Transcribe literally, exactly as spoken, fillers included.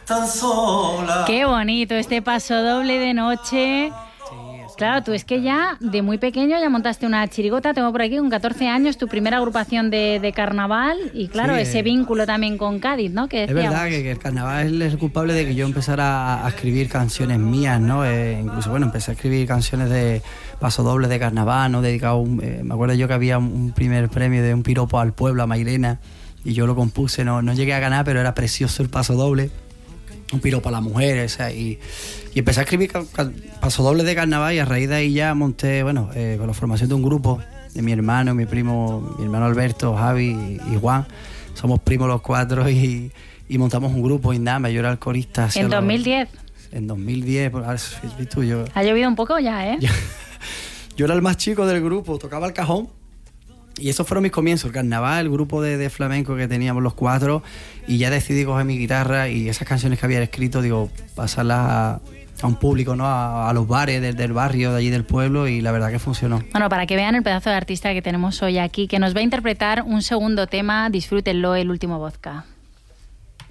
tan sola. Qué bonito este paso doble de noche. Claro, tú es que ya de muy pequeño ya montaste una chirigota, tengo por aquí con catorce años tu primera agrupación de, de carnaval y claro, Sí, ese eh, vínculo también con Cádiz, ¿no? Que Es decíamos. verdad que, que el carnaval es el culpable de que yo empezara a, a escribir canciones mías, ¿no? Eh, incluso, bueno, empecé a escribir canciones de pasodobles de carnaval, ¿no? Dedicado, un, eh, me acuerdo yo que había un, un primer premio de un piropo al pueblo, a Mairena, y yo lo compuse, no, no llegué a ganar, pero era precioso el pasodoble. Un piropo a las mujeres, o sea, y, y empecé a escribir ca- ca- pasodobles de carnaval y a raíz de ahí ya monté, bueno, eh, con la formación de un grupo de mi hermano, mi primo, mi hermano Alberto, Javi y, y Juan, somos primos los cuatro y, y montamos un grupo, Indama, yo era el corista. En dos mil diez. Los, en dos mil diez, por, has visto, yo, Ha llovido un poco ya, ¿eh? yo, yo era el más chico del grupo, tocaba el cajón. Y esos fueron mis comienzos, el carnaval, el grupo de, de flamenco que teníamos los cuatro, y ya decidí coger mi guitarra y esas canciones que había escrito, digo, pasarlas a, a un público, ¿no? A, a los bares del, del barrio, de allí del pueblo, y la verdad que funcionó. Bueno, para que vean el pedazo de artista que tenemos hoy aquí, que nos va a interpretar un segundo tema, disfrútenlo, El último vodka.